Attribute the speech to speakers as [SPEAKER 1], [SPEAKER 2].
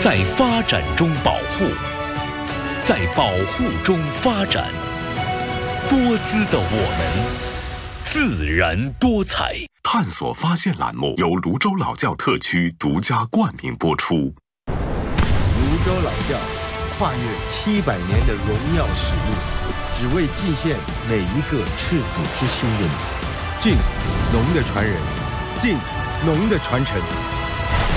[SPEAKER 1] 在发展中保护，在保护中发展。多姿的我们，自然多彩。
[SPEAKER 2] 探索发现栏目由泸州老窖特区独家冠名播出。
[SPEAKER 3] 泸州老窖跨越700年的荣耀使命，只为祭献每一个赤子之心的你。敬农的传人，敬农的传承。